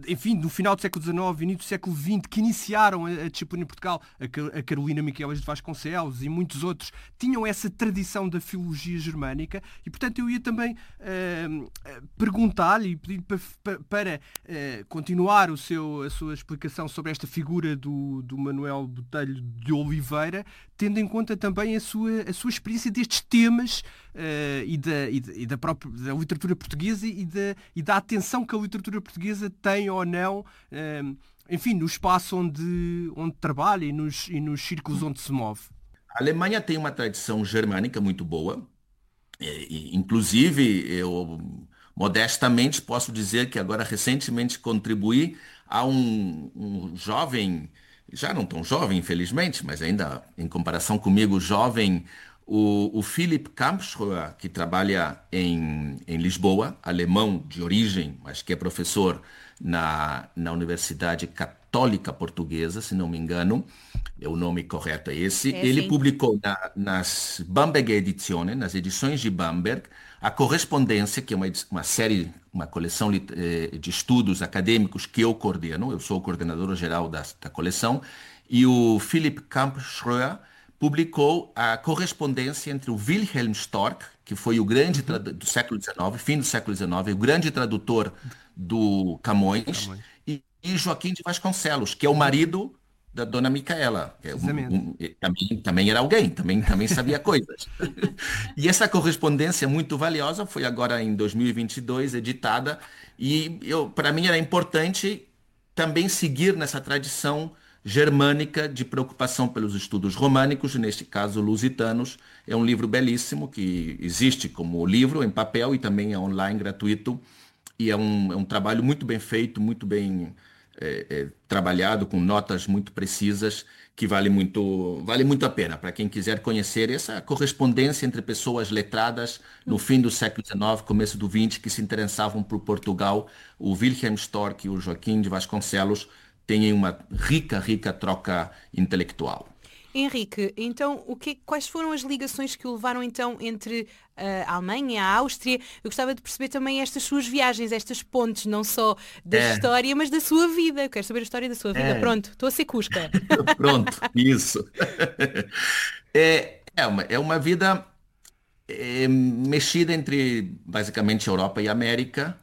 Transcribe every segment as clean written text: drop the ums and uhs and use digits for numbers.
enfim, no final do século XIX, início do século XX, que iniciaram a disciplina em Portugal, a Carolina Miquelis de Vasconcelos e muitos outros, tinham essa tradição da filologia germânica e, portanto, eu ia também perguntar-lhe e pedir para continuar a sua explicação sobre esta figura do Manuel Botelho de Oliveira, tendo em conta também a sua experiência destes temas e da própria da literatura portuguesa e da atenção que a literatura portuguesa tem ou não, enfim, no espaço onde trabalha e nos círculos onde se move. A Alemanha tem uma tradição germânica muito boa. Inclusive, eu modestamente posso dizer que agora recentemente contribuí a um jovem, já não tão jovem, infelizmente, mas ainda em comparação comigo, jovem, o Philipp Kampschroer, que trabalha em Lisboa, alemão de origem, mas que é professor na Universidade Católica Portuguesa, se não me engano, o nome correto é esse. É Ele sim. publicou nas Bamberg Edizione, nas edições de Bamberg, a Correspondência, que é uma série, uma coleção de estudos acadêmicos que eu coordeno, eu sou o coordenador geral da coleção, e o Philipp Kampschroer publicou a correspondência entre o Wilhelm Storck, que foi o grande do século XIX, fim do século XIX, o grande tradutor do Camões, Camões. e Joaquim de Vasconcelos, que é o marido da dona Micaela. Precisamente. Também era alguém, também sabia coisas. E essa correspondência muito valiosa foi agora em 2022 editada, e para mim era importante também seguir nessa tradição germânica de preocupação pelos estudos românicos, neste caso lusitanos. É um livro belíssimo que existe como livro em papel e também é online gratuito. E é um trabalho muito bem feito, muito bem trabalhado, com notas muito precisas, que vale muito a pena para quem quiser conhecer essa correspondência entre pessoas letradas no fim do século XIX, começo do XX, que se interessavam por Portugal. O Wilhelm Storck e o Joaquim de Vasconcelos têm uma rica troca intelectual. Henrique, então quais foram as ligações que o levaram então entre a Alemanha e a Áustria? Eu gostava de perceber também estas suas viagens, estas pontes, não só da É, história, mas da sua vida. Eu quero saber a história da sua vida. é, Pronto, estou a ser cusca. pronto, isso. É uma vida mexida entre basicamente Europa e América.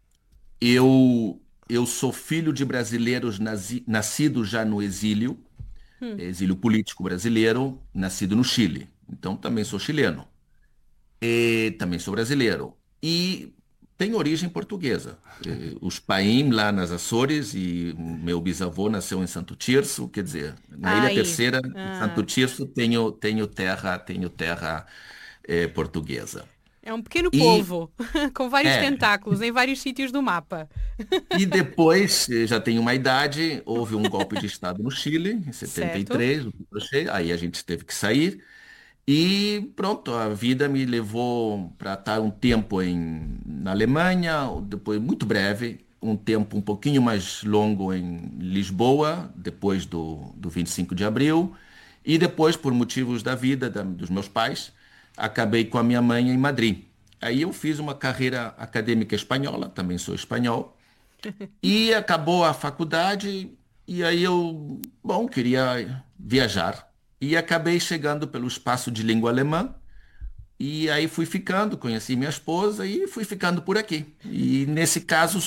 Eu sou filho de brasileiros nascidos já no exílio político brasileiro, nascido no Chile. Então também sou chileno. E também sou brasileiro. E tenho origem portuguesa. Os Paim, lá nas Açores, e meu bisavô nasceu em Santo Tirso, quer dizer, na Ilha Ai, Terceira, em Santo ah, Tirso, tenho terra portuguesa. é um pequeno E, povo com vários é, tentáculos em vários sítios do mapa. e depois, já tenho uma idade, houve um golpe de Estado no Chile, em Certo? 73, o Pinochet, aí a gente teve que sair. E pronto, a vida me levou para estar um tempo na Alemanha, depois muito breve, um tempo um pouquinho mais longo em Lisboa, depois do 25 de abril, e depois, por motivos da vida dos meus pais, acabei com a minha mãe em Madrid. Aí eu fiz uma carreira acadêmica espanhola, também sou espanhol, e acabou a faculdade, e aí bom, queria viajar. E acabei chegando pelo espaço de língua alemã, e aí fui ficando, conheci minha esposa e fui ficando por aqui. E nesse caso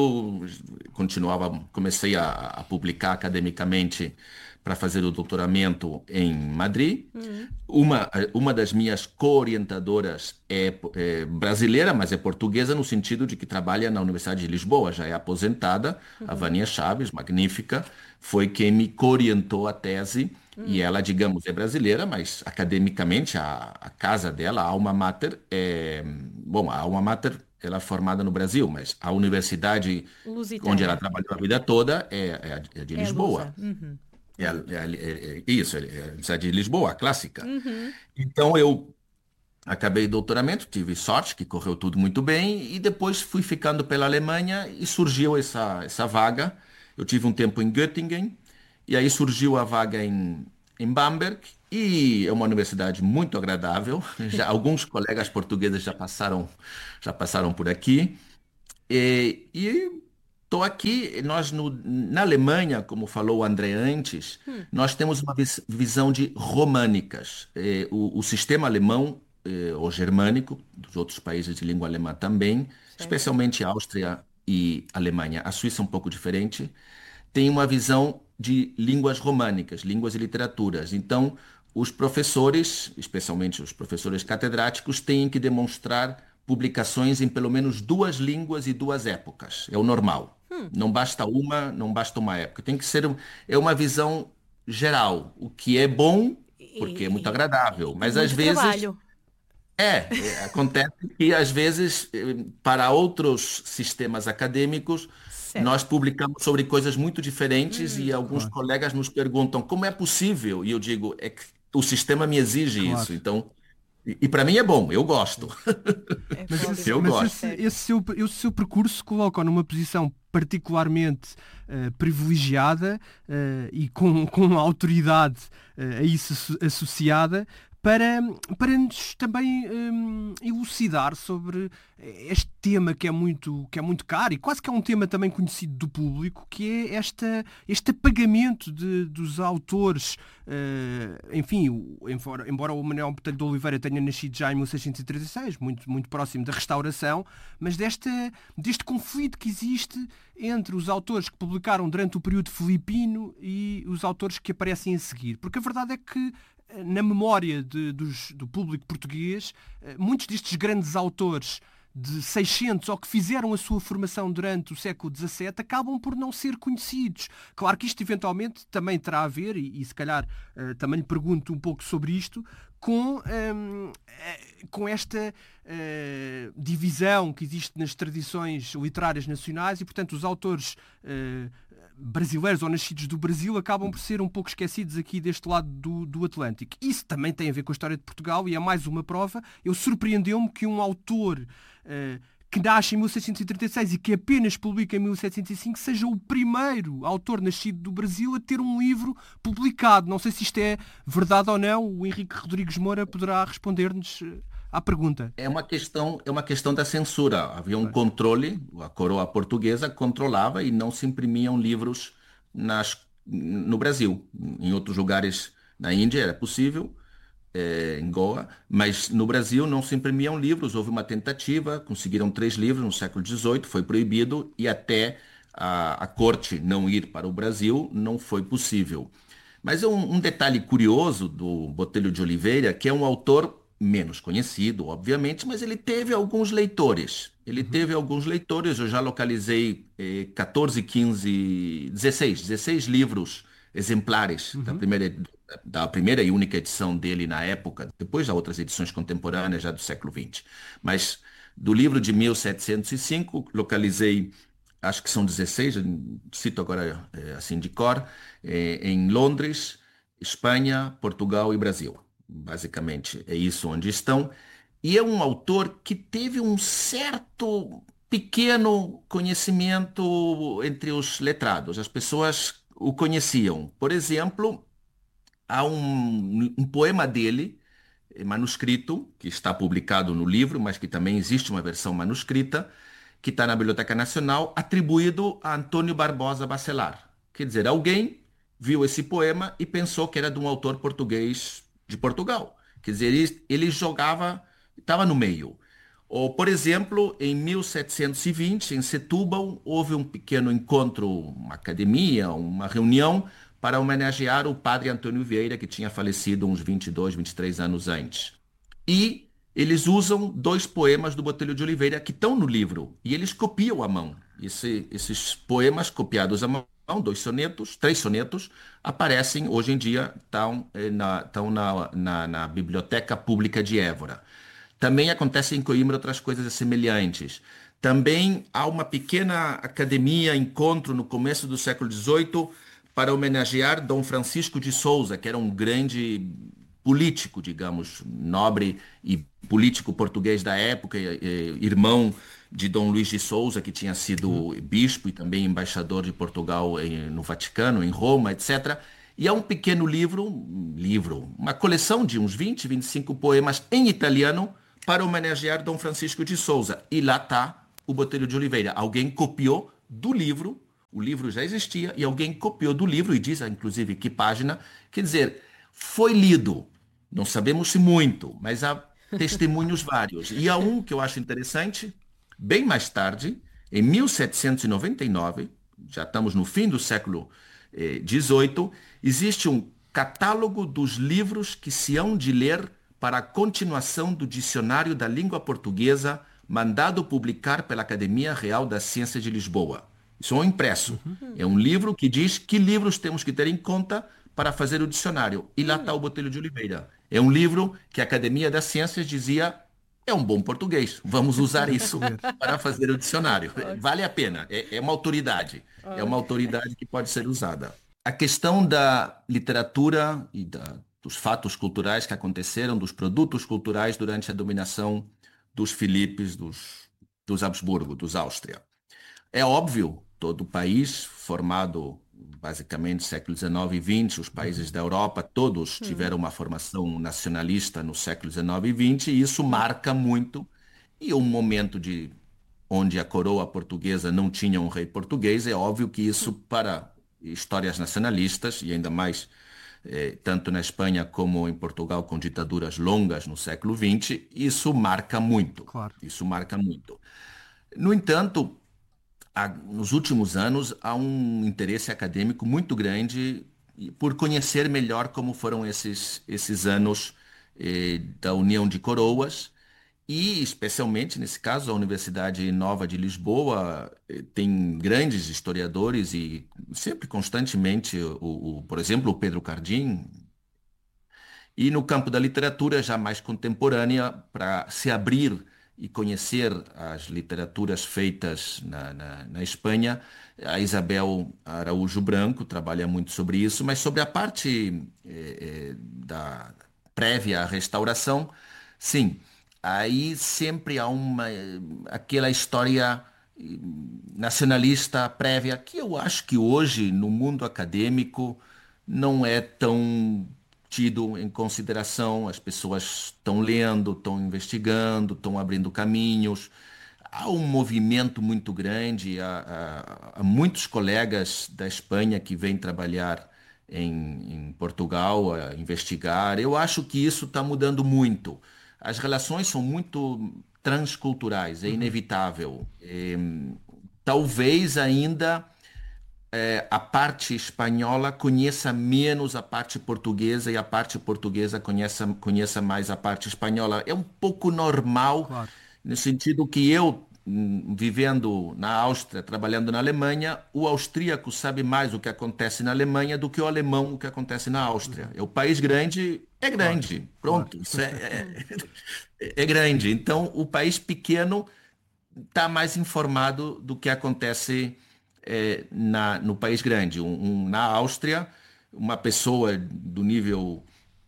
comecei a publicar academicamente para fazer o doutoramento em Madrid. Uhum. Uma das minhas co-orientadoras é brasileira, mas é portuguesa no sentido de que trabalha na Universidade de Lisboa, já é aposentada, a Uhum. Vânia Chaves, magnífica, foi quem me co-orientou a tese. E Uhum. ela, digamos, é brasileira, mas academicamente a casa dela, a Alma Mater, bom, a Alma Mater ela é formada no Brasil, mas a universidade onde ela Lusitana. trabalhou a vida toda é de É Lisboa. lusa. Uhum. Isso, é a Universidade de Lisboa, a clássica. Uhum. Então eu acabei o doutoramento, tive sorte, que correu tudo muito bem, e depois fui ficando pela Alemanha e surgiu essa vaga. Eu tive um tempo em Göttingen, e aí surgiu a vaga em Bamberg, e é uma universidade muito agradável. Já, alguns colegas portugueses já passaram por aqui. E Estou aqui, na Alemanha, como falou o André antes, nós temos uma visão de românicas. O sistema alemão, ou germânico, dos outros países de língua alemã também, Certo. especialmente Áustria e Alemanha, a Suíça é um pouco diferente, tem uma visão de línguas românicas, línguas e literaturas. Então, os professores, especialmente os professores catedráticos, têm que demonstrar publicações em pelo menos duas línguas e duas épocas. É o normal. Não basta uma, não basta uma época. Tem que ser, é uma visão geral, o que é bom, porque é muito E, agradável, e mas às muito vezes trabalho. acontece que às vezes, para outros sistemas acadêmicos, nós Certo. publicamos sobre coisas muito diferentes e alguns Claro, colegas nos perguntam como é possível? E eu digo, é que o sistema me exige claro. isso. Então, e para mim é bom, eu gosto. É Mas esse, Eu obviamente mas gosto. esse, certo. esse seu percurso coloca-o numa posição particularmente privilegiada e com uma autoridade a isso associada para, para nos também elucidar sobre este tema que é muito caro e quase que é um tema também conhecido do público, que é este apagamento dos autores. Enfim, embora o Manuel Botelho de Oliveira tenha nascido já em 1636, muito próximo da Restauração, mas deste conflito que existe entre os autores que publicaram durante o período filipino e os autores que aparecem a seguir. Porque a verdade é que na memória do público português, muitos destes grandes autores de 600 ou que fizeram a sua formação durante o século XVII acabam por não ser conhecidos. Claro que isto eventualmente também terá a ver, e se calhar também lhe pergunto um pouco sobre isto, com esta divisão que existe nas tradições literárias nacionais e, portanto, os autores brasileiros ou nascidos do Brasil acabam por ser um pouco esquecidos aqui deste lado do Atlântico. Isso também tem a ver com a história de Portugal e é mais uma prova. Eu surpreendeu-me que um autor que nasce em 1636 e que apenas publica em 1705 seja o primeiro autor nascido do Brasil a ter um livro publicado. Não sei se isto é verdade ou não. O Henrique Rodrigues Moura poderá responder-nos à pergunta. É uma questão da censura. Havia um controle, a coroa portuguesa controlava e não se imprimiam livros no Brasil. Em outros lugares na Índia era possível, em Goa, mas no Brasil não se imprimiam livros. Houve uma tentativa, conseguiram 3 livros no século XVIII, foi proibido e até a corte não ir para o Brasil não foi possível. Mas um detalhe curioso do Botelho de Oliveira, que é um autor menos conhecido, obviamente, mas ele teve alguns leitores. Ele teve alguns leitores, eu já localizei 14, 15, 16 livros exemplares da primeira e única edição dele na época, depois das outras edições contemporâneas já do século XX. Mas do livro de 1705, localizei, acho que são 16, eu cito agora assim de cor, em Londres, Espanha, Portugal e Brasil. Basicamente é isso onde estão. E é um autor que teve um certo pequeno conhecimento entre os letrados. As pessoas o conheciam. Por exemplo, há um poema dele, manuscrito, que está publicado no livro, mas que também existe uma versão manuscrita, que está na Biblioteca Nacional, atribuído a Antônio Barbosa Bacelar. Quer dizer, alguém viu esse poema e pensou que era de um autor português de Portugal. Quer dizer, ele jogava, estava no meio. Ou, por exemplo, em 1720, em Setúbal, houve um pequeno encontro, uma academia, uma reunião para homenagear o padre Antônio Vieira, que tinha falecido uns 22, 23 anos antes. E eles usam 2 poemas do Botelho de Oliveira que estão no livro, e eles copiam à mão. Esses poemas copiados à mão, 2 sonetos, 3 sonetos, aparecem hoje em dia, estão na Biblioteca Pública de Évora. Também acontece em Coimbra outras coisas semelhantes. Também há uma pequena academia, encontro no começo do século XVIII para homenagear Dom Francisco de Souza, que era um grande político, digamos, nobre e político português da época, irmão de Dom Luís de Souza, que tinha sido bispo e também embaixador de Portugal no Vaticano, em Roma, etc. E há um pequeno livro, uma coleção de uns 20, 25 poemas em italiano para homenagear Dom Francisco de Souza. E lá está o Botelho de Oliveira. Alguém copiou do livro, o livro já existia, e alguém copiou do livro, e diz, inclusive, que página, quer dizer, foi lido, não sabemos se muito, mas há testemunhos vários. E há um que eu acho interessante, bem mais tarde, em 1799, já estamos no fim do século XVIII, existe um catálogo dos livros que se hão de ler para a continuação do Dicionário da Língua Portuguesa, mandado publicar pela Academia Real das Ciências de Lisboa. Isso é um impresso. É um livro que diz que livros temos que ter em conta para fazer o dicionário. E lá está o Botelho de Oliveira. É um livro que a Academia das Ciências dizia, é um bom português, vamos usar isso para fazer o dicionário. Vale a pena, é uma autoridade. É uma autoridade que pode ser usada. A questão da literatura e dos fatos culturais que aconteceram, dos produtos culturais durante a dominação dos Filipes, dos Habsburgo, dos Áustria. É óbvio, todo o país formado basicamente século XIX e XX, os países da Europa, todos tiveram uma formação nacionalista no século XIX e XX, e isso marca muito. E um momento onde a coroa portuguesa não tinha um rei português, é óbvio que isso, para histórias nacionalistas, e ainda mais tanto na Espanha como em Portugal, com ditaduras longas no século XX, isso marca muito. Claro. Isso marca muito. No entanto, nos últimos anos, há um interesse acadêmico muito grande por conhecer melhor como foram esses anos da União de Coroas, e, especialmente, nesse caso, a Universidade Nova de Lisboa tem grandes historiadores e sempre, constantemente, por exemplo, o Pedro Cardim. E no campo da literatura, já mais contemporânea, para se abrir e conhecer as literaturas feitas na Espanha, a Isabel Araújo Branco trabalha muito sobre isso, mas sobre a parte da prévia à restauração, sim, aí sempre há aquela história nacionalista prévia, que eu acho que hoje, no mundo acadêmico, não é tão tido em consideração. As pessoas estão lendo, estão investigando, estão abrindo caminhos. Há um movimento muito grande, há muitos colegas da Espanha que vêm trabalhar em Portugal, a investigar. Eu acho que isso está mudando muito. As relações são muito transculturais, é inevitável. Talvez ainda a parte espanhola conheça menos a parte portuguesa e a parte portuguesa conheça mais a parte espanhola. É um pouco normal, Claro. no sentido que eu, vivendo na Áustria, trabalhando na Alemanha, o austríaco sabe mais o que acontece na Alemanha do que o alemão o que acontece na Áustria. É o país grande, é grande. Pronto, isso é grande. Então, o país pequeno está mais informado do que acontece no país grande. Na Áustria, uma pessoa do nível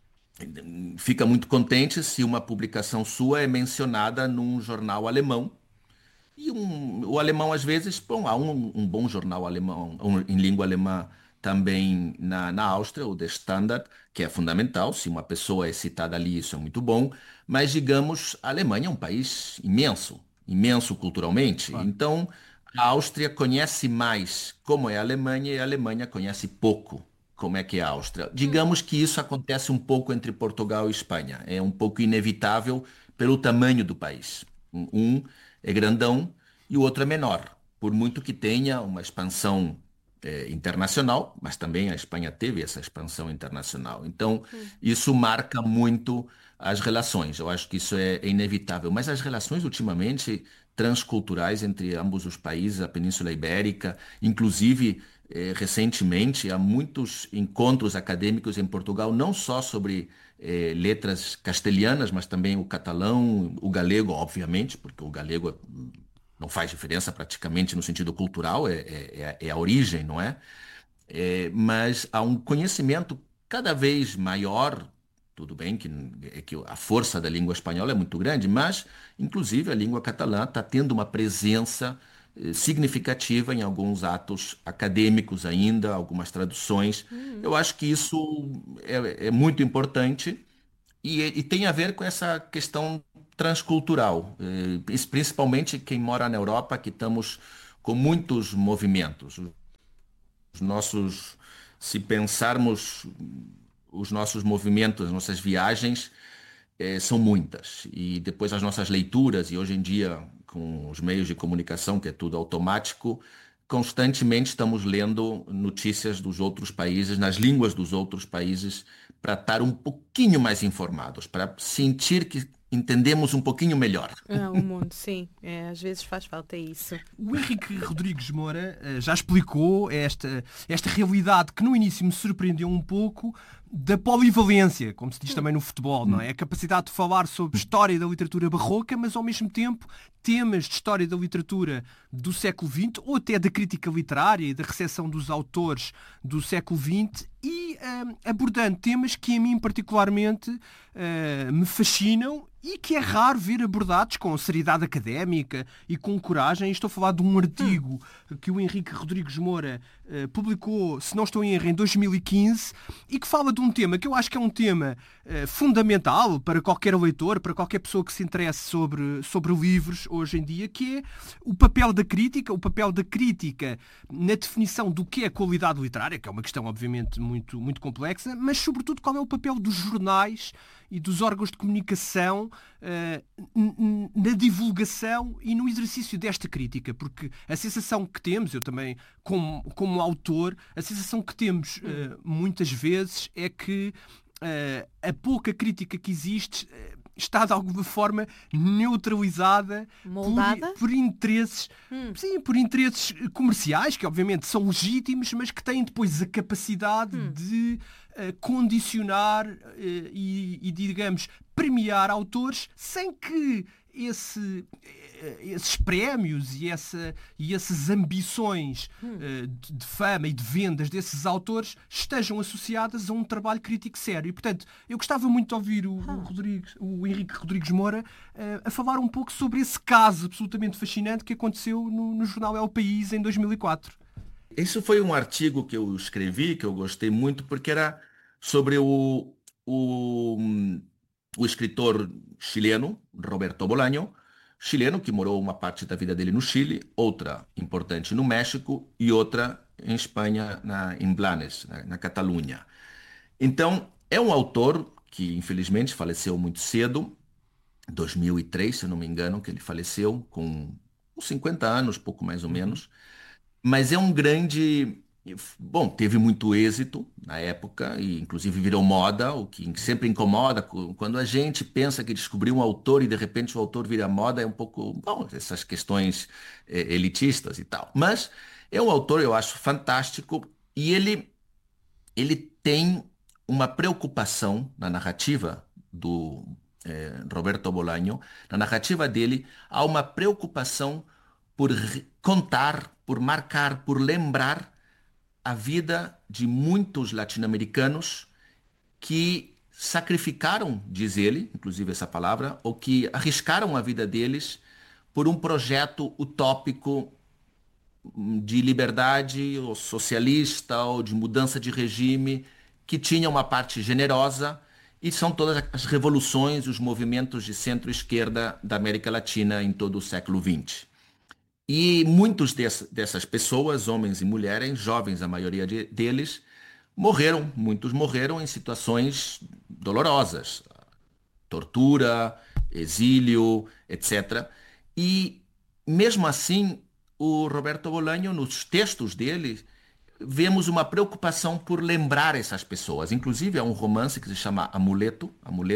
fica muito contente se uma publicação sua é mencionada num jornal alemão. E o alemão, às vezes, bom, há um bom jornal alemão em língua alemã também na Áustria, o Der Standard, que é fundamental. Se uma pessoa é citada ali, isso é muito bom. Mas, digamos, a Alemanha é um país imenso, imenso culturalmente. Claro. Então, a Áustria conhece mais como é a Alemanha, e a Alemanha conhece pouco como é que é a Áustria. Digamos que isso acontece um pouco entre Portugal e Espanha. É um pouco inevitável pelo tamanho do país. Um é grandão e o outro é menor, por muito que tenha uma expansão internacional, mas também a Espanha teve essa expansão internacional. Então, isso marca muito as relações. Eu acho que isso é inevitável. Mas as relações, ultimamente, transculturais entre ambos os países, a Península Ibérica, inclusive, recentemente, há muitos encontros acadêmicos em Portugal, não só sobre letras castelhanas, mas também o catalão, o galego, obviamente, porque o galego não faz diferença praticamente no sentido cultural, é a origem, não é? Mas há um conhecimento cada vez maior. Tudo bem que a força da língua espanhola é muito grande, mas, inclusive, a língua catalã está tendo uma presença significativa em alguns atos acadêmicos ainda, algumas traduções. Eu acho que isso é muito importante e tem a ver com essa questão transcultural, principalmente quem mora na Europa, que estamos com muitos movimentos. Os nossos, se pensarmos os nossos movimentos, as nossas viagens, são muitas. E depois as nossas leituras, e hoje em dia, com os meios de comunicação, que é tudo automático, constantemente estamos lendo notícias dos outros países, nas línguas dos outros países, para estar um pouquinho mais informados, para sentir que entendemos um pouquinho melhor. O mundo, sim. Às vezes faz falta isso. O Henrique Rodrigues Moura já explicou esta realidade que no início me surpreendeu um pouco, da polivalência, como se diz também no futebol, não é? A capacidade de falar sobre história da literatura barroca, mas ao mesmo tempo temas de história da literatura do século XX, ou até da crítica literária e da recepção dos autores do século XX, e abordando temas que a mim particularmente me fascinam e que é raro ver abordados com seriedade académica e com coragem. Estou a falar de um artigo que o Henrique Rodrigues Moura publicou, se não estou em erro, em 2015, e que fala de um tema que eu acho que é um tema fundamental para qualquer leitor, para qualquer pessoa que se interesse sobre livros hoje em dia, que é o papel da crítica na definição do que é qualidade literária, que é uma questão obviamente muito, muito complexa, mas sobretudo qual é o papel dos jornais e dos órgãos de comunicação na divulgação e no exercício desta crítica, porque a sensação que temos, eu também como autor, a sensação que temos muitas vezes é que a pouca crítica que existe está de alguma forma neutralizada por interesses, sim, por interesses comerciais, que obviamente são legítimos, mas que têm depois a capacidade de condicionar e, digamos, premiar autores sem que esses prémios e essas ambições de fama e de vendas desses autores estejam associadas a um trabalho crítico sério. E, portanto, eu gostava muito de ouvir o Henrique Rodrigues Moura a falar um pouco sobre esse caso absolutamente fascinante que aconteceu no jornal El País em 2004. Isso foi um artigo que eu escrevi, que eu gostei muito, porque era sobre o escritor chileno, Roberto Bolaño, chileno que morou uma parte da vida dele no Chile, outra importante no México e outra em Espanha, em Blanes, na Catalunha. Então, é um autor que infelizmente faleceu muito cedo, 2003, se não me engano, que ele faleceu com uns 50 anos, pouco mais ou menos, mas é um grande... Bom, teve muito êxito na época e inclusive virou moda, o que sempre incomoda quando a gente pensa que descobriu um autor e de repente o autor vira moda, é um pouco, bom, essas questões elitistas e tal. Mas é um autor, eu acho, fantástico e ele tem uma preocupação na narrativa do Roberto Bolaño. Na narrativa dele há uma preocupação por contar, por marcar, por lembrar a vida de muitos latino-americanos que sacrificaram, diz ele, inclusive essa palavra, ou que arriscaram a vida deles por um projeto utópico de liberdade, ou socialista, ou de mudança de regime, que tinha uma parte generosa, e são todas as revoluções, os movimentos de centro-esquerda da América Latina em todo o século XX. E muitos dessas pessoas, homens e mulheres, jovens, a maioria deles, muitos morreram em situações dolorosas, tortura, exílio, etc. E mesmo assim, o Roberto Bolaño, nos textos dele, vemos uma preocupação por lembrar essas pessoas. Inclusive, há um romance que se chama Amuleto,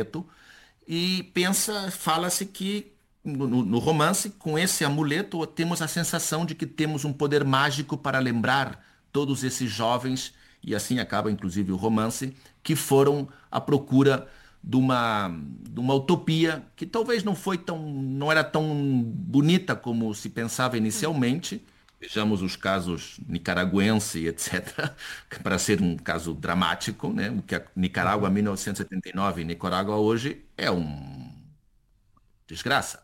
e fala-se que no romance, com esse amuleto, temos a sensação de que temos um poder mágico para lembrar todos esses jovens, e assim acaba inclusive o romance, que foram à procura de uma utopia que talvez não era tão bonita como se pensava inicialmente. Vejamos os casos nicaragüense, etc., para ser um caso dramático, né? O que a Nicarágua em 1979 e Nicarágua hoje é uma desgraça.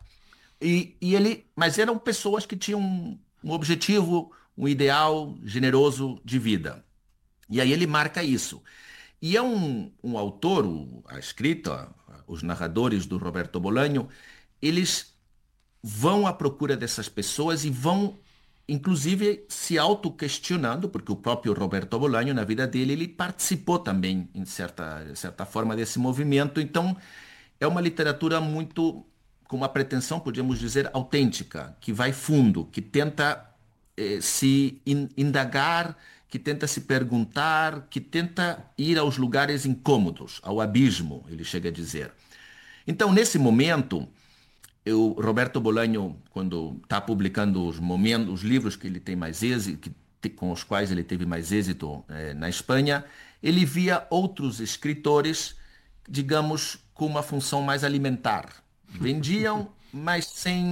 Mas eram pessoas que tinham um objetivo, um ideal generoso de vida. E aí ele marca isso. E é um autor, a escrita, os narradores do Roberto Bolaño, eles vão à procura dessas pessoas e vão inclusive se autoquestionando, porque o próprio Roberto Bolanho, na vida dele, ele participou também, em certa forma, desse movimento. Então, é uma literatura muito, com uma pretensão, podíamos dizer, autêntica, que vai fundo, que tenta se indagar, que tenta se perguntar, que tenta ir aos lugares incômodos, ao abismo, ele chega a dizer. Então, nesse momento, Roberto Bolanho, quando está publicando os livros que ele tem mais êxito, com os quais ele teve mais êxito na Espanha, ele via outros escritores, digamos, com uma função mais alimentar. Vendiam, mas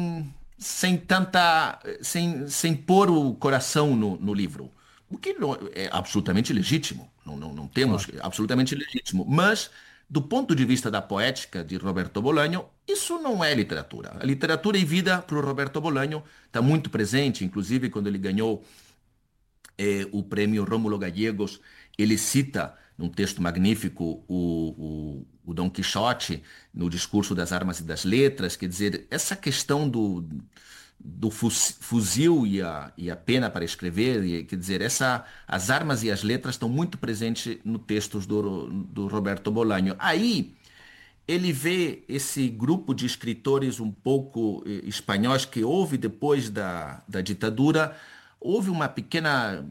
sem pôr o coração no livro. O que é absolutamente legítimo. Não temos, Claro. absolutamente legítimo. Mas, do ponto de vista da poética de Roberto Bolanho, isso não é literatura. A literatura e vida para o Roberto Bolanho está muito presente, inclusive quando ele ganhou o prêmio Rômulo Gallegos, ele cita, num texto magnífico, o Dom Quixote, no discurso das armas e das letras, quer dizer, essa questão do fuzil e a pena para escrever, quer dizer, as armas e as letras estão muito presentes no textos do Roberto Bolanho. Aí ele vê esse grupo de escritores um pouco espanhóis que houve depois da ditadura, houve uma pequena,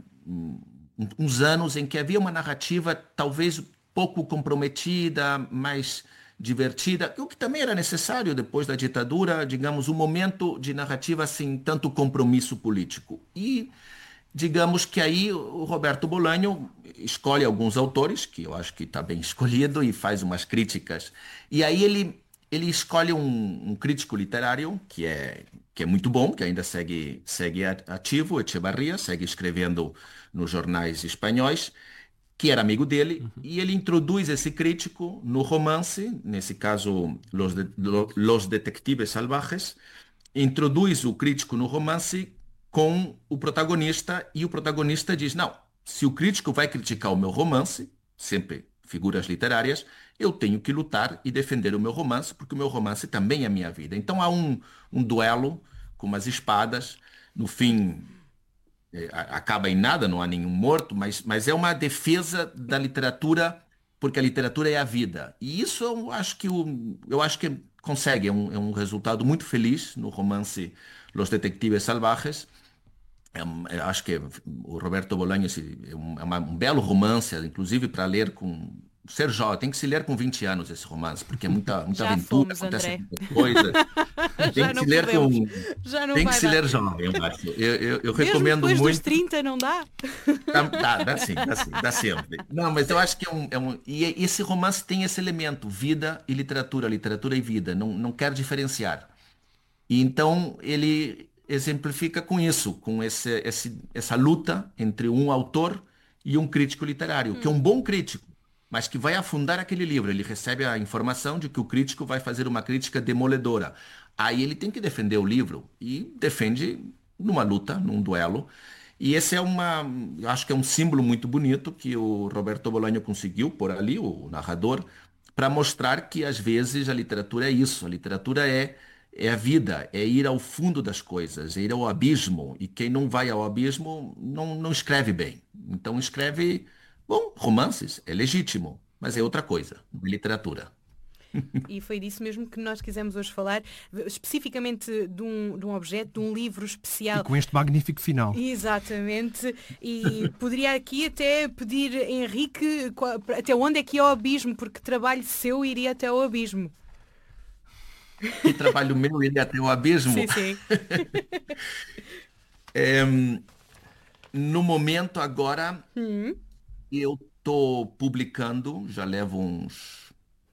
uns anos em que havia uma narrativa talvez pouco comprometida, mais divertida, o que também era necessário depois da ditadura, digamos, um momento de narrativa sem tanto compromisso político. E digamos que aí o Roberto Bolanho escolhe alguns autores, que eu acho que está bem escolhido, e faz umas críticas. E aí ele escolhe um crítico literário que é muito bom, que ainda segue ativo, Echevarría, segue escrevendo nos jornais espanhóis, que era amigo dele, e ele introduz esse crítico no romance, nesse caso Los Detectives Salvajes, introduz o crítico no romance com o protagonista, e o protagonista diz, não, se o crítico vai criticar o meu romance, sempre figuras literárias, eu tenho que lutar e defender o meu romance, porque o meu romance também é a minha vida. Então há um duelo com umas espadas, no fim acaba em nada, não há nenhum morto, mas é uma defesa da literatura, porque a literatura é a vida. E isso eu acho que consegue, é um resultado muito feliz no romance Los Detectives Salvajes. Eu acho que o Roberto Bolanho um belo romance, inclusive para ler com ser jovem. Tem que se ler com 20 anos esse romance, porque é muita Já aventura, fomos, acontece André. muita coisa. Tem Já que não se ler podemos. com, Já não tem que vai se dar. ler jovem, eu acho. Eu Mesmo recomendo depois dos muito. 30 não dá? Dá sim, dá sempre. Não, mas eu acho que e esse romance tem esse elemento, vida e literatura e vida, não quer diferenciar. E então ele exemplifica com isso, com essa luta entre um autor e um crítico literário, que é um bom crítico, mas que vai afundar aquele livro. Ele recebe a informação de que o crítico vai fazer uma crítica demoledora. Aí ele tem que defender o livro e defende numa luta, num duelo. E esse eu acho que é um símbolo muito bonito que o Roberto Bolanho conseguiu por ali, o narrador, para mostrar que às vezes a literatura é isso, a literatura é a vida, é ir ao fundo das coisas, é ir ao abismo. E quem não vai ao abismo não escreve bem. Então escreve, bom, romances, é legítimo, mas é outra coisa, não é literatura. E foi disso mesmo que nós quisemos hoje falar, especificamente de um objeto, de um livro E especial. com este magnífico final. Exatamente. E poderia aqui até pedir, Henrique, até onde é que é o abismo, porque trabalho seu iria até o abismo. Que trabalho meu ir até o abismo. Sim, sim. No momento agora, eu estou publicando, já levo uns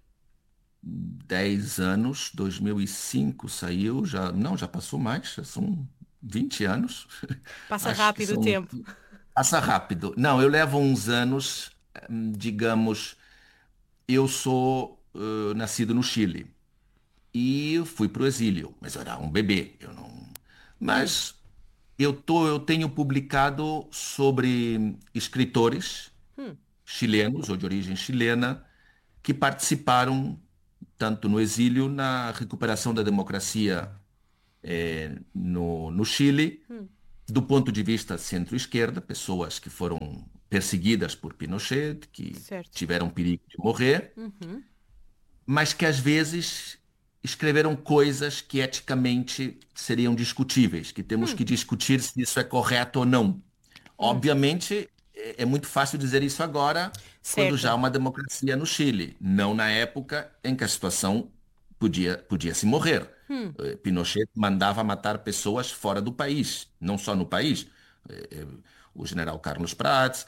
10 anos, 2005 saiu, já passou mais, já são 20 anos. Passa Acho que rápido o tempo. Passa rápido. Não, eu levo uns anos, digamos, eu sou nascido no Chile e fui para o exílio, mas eu era um bebê, eu não. Mas eu tenho publicado sobre escritores chilenos ou de origem chilena que participaram tanto no exílio, na recuperação da democracia no Chile, do ponto de vista centro-esquerda, pessoas que foram perseguidas por Pinochet, que Certo. tiveram perigo de morrer, mas que às vezes escreveram coisas que eticamente seriam discutíveis, que temos que discutir se isso é correto ou não. Obviamente, é muito fácil dizer isso agora, Certo. quando já há uma democracia no Chile, não na época em que a situação podia se morrer. Pinochet mandava matar pessoas fora do país, não só no país. O general Carlos Prats,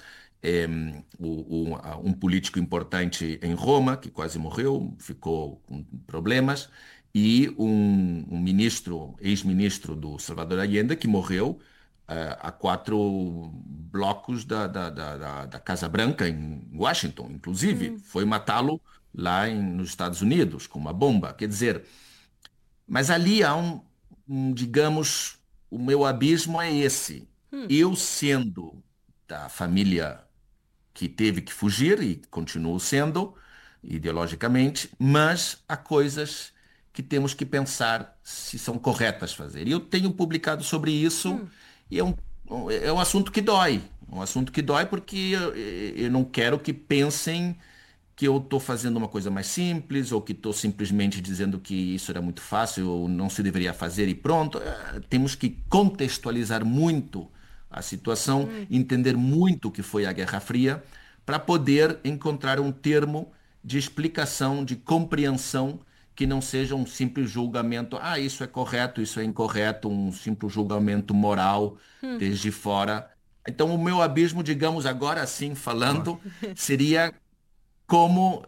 um político importante em Roma, que quase morreu, ficou com problemas, e um ministro, ex-ministro do Salvador Allende, que morreu a 4 blocos da Casa Branca, em Washington, inclusive. Foi matá-lo lá nos Estados Unidos, com uma bomba. Quer dizer, mas ali há digamos, o meu abismo é esse. Eu sendo da família que teve que fugir, e continuo sendo, ideologicamente, mas há coisas que temos que pensar se são corretas fazer. E eu tenho publicado sobre isso, e é um assunto que dói. Um assunto que dói porque eu não quero que pensem que eu estou fazendo uma coisa mais simples, ou que estou simplesmente dizendo que isso era muito fácil, ou não se deveria fazer e pronto. Temos que contextualizar muito a situação, entender muito o que foi a Guerra Fria, para poder encontrar um termo de explicação, de compreensão, que não seja um simples julgamento, isso é correto, isso é incorreto, um simples julgamento moral desde fora. Então, o meu abismo, digamos agora assim, falando, seria como...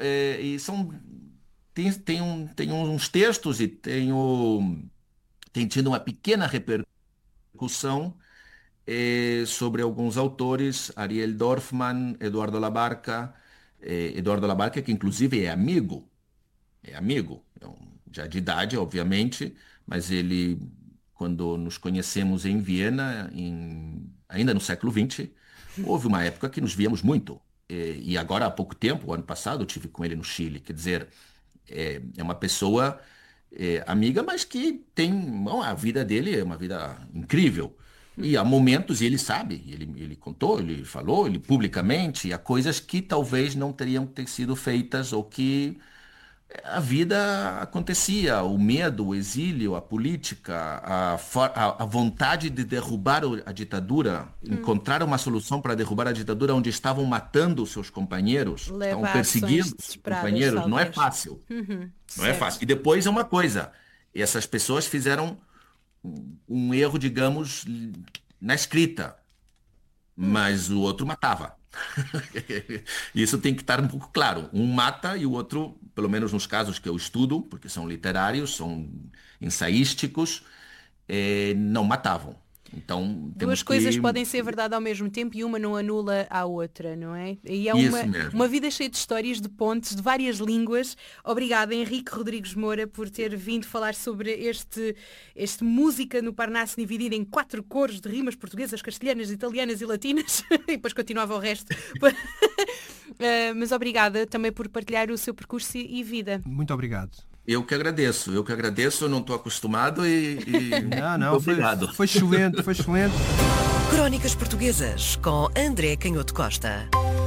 Tem uns textos e tem tido uma pequena repercussão sobre alguns autores, Ariel Dorfman, Eduardo Labarca, que inclusive é amigo, já de idade, obviamente, mas ele, quando nos conhecemos em Viena, ainda no século XX, houve uma época que nos víamos muito. E agora, há pouco tempo, ano passado, eu estive com ele no Chile. Quer dizer, é uma pessoa amiga, mas que tem... Bom, a vida dele é uma vida incrível. E há momentos, e ele sabe, ele contou, ele falou, ele publicamente, há coisas que talvez não teriam que ter sido feitas, ou que a vida acontecia, o medo, o exílio, a política, a vontade de derrubar a ditadura, encontrar uma solução para derrubar a ditadura onde estavam matando os seus companheiros, estavam perseguindo os companheiros, não é fácil. Não é fácil. E depois é uma coisa, essas pessoas fizeram um erro, digamos, na escrita, mas o outro matava. Isso tem que estar um pouco claro. Um mata e o outro, pelo menos nos casos que eu estudo, porque são literários, são ensaísticos, não matavam. Então, duas coisas podem ser verdade ao mesmo tempo e uma não anula a outra, não é? E é uma vida cheia de histórias, de pontes, de várias línguas. Obrigada, Henrique Rodrigues Moura, por ter vindo falar sobre este música no Parnaso dividida em 4 cores de rimas portuguesas, castelhanas, italianas e latinas. E depois continuava o resto. Mas obrigada também por partilhar o seu percurso e vida. Muito obrigado. Eu que agradeço, eu não estou acostumado e não, obrigado. Foi excelente. Crónicas Portuguesas com André Canhoto Costa.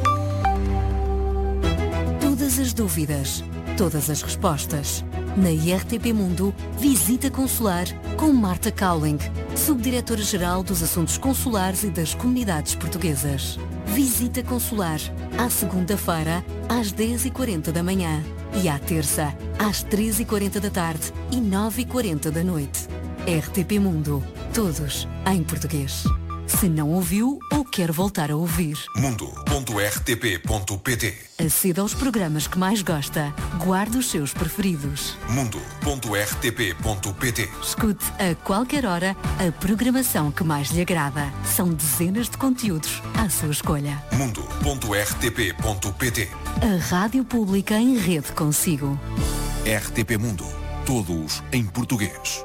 Todas as dúvidas, todas as respostas. Na IRTP Mundo, Visita Consular com Marta Cowling, Subdiretora-Geral dos Assuntos Consulares e das Comunidades Portuguesas. Visita Consular, à segunda-feira, às 10h40 da manhã. E à terça, às 3h40 da tarde e 9h40 da noite. RTP Mundo. Todos em português. Se não ouviu ou quer voltar a ouvir. mundo.rtp.pt. Aceda aos programas que mais gosta. Guarde os seus preferidos. mundo.rtp.pt. Escute a qualquer hora a programação que mais lhe agrada. São dezenas de conteúdos à sua escolha. mundo.rtp.pt. A Rádio Pública em rede consigo. RTP Mundo. Todos em português.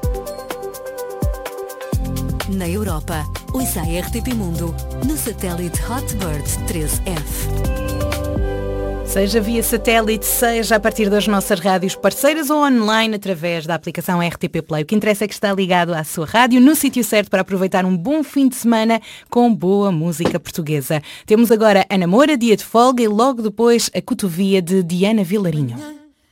Na Europa, ouça a RTP Mundo no satélite Hotbird 13F. seja via satélite, seja a partir das nossas rádios parceiras ou online através da aplicação RTP Play. O que interessa é que está ligado à sua rádio no sítio certo para aproveitar um bom fim de semana com boa música portuguesa. Temos agora a Namora, Dia de Folga e logo depois a Cotovia de Diana Vilarinho.